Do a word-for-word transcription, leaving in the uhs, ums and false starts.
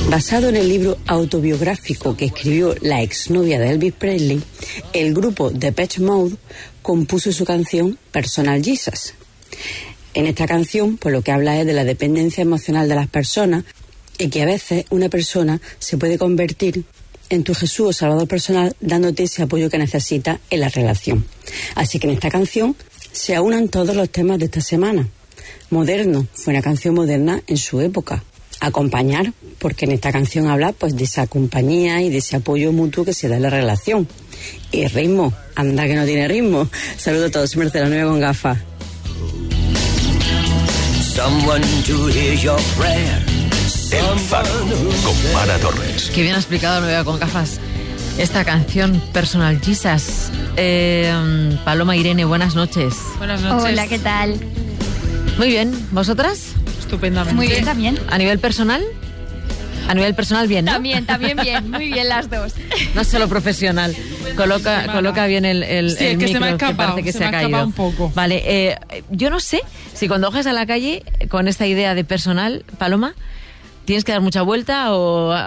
Basado en el libro autobiográfico que escribió la exnovia de Elvis Presley, el grupo Depeche Mode compuso su canción Personal Jesus. En esta canción, pues lo que habla es de la dependencia emocional de las personas y que a veces una persona se puede convertir en tu Jesús o Salvador personal, dándote ese apoyo que necesitas en la relación. Así que en esta canción se aunan todos los temas de esta semana. Moderno, fue una canción moderna en su época. Acompañar, porque en esta canción habla pues de esa compañía y de ese apoyo mutuo que se da en la relación. Y ritmo, anda que no tiene ritmo. Saludos a todos, soy Marcela Nueva con gafas. El Faro, con Mara Torres. Qué bien ha explicado Nueva con gafas esta canción Personal Jesus. Eh, Paloma, Irene, buenas noches. Buenas noches. Hola, ¿qué tal? Muy bien, ¿vosotras? Estupendamente. Muy bien también. ¿A nivel personal? A nivel personal bien, ¿no? También, también bien, muy bien las dos. No solo profesional. Coloca, coloca bien el, el, sí, el que micro, se me ha escapado, que parece que se se, me ha ha caído. escapado un poco. Vale, eh, yo no sé si cuando bajas a la calle con esta idea de personal, Paloma, ¿tienes que dar mucha vuelta o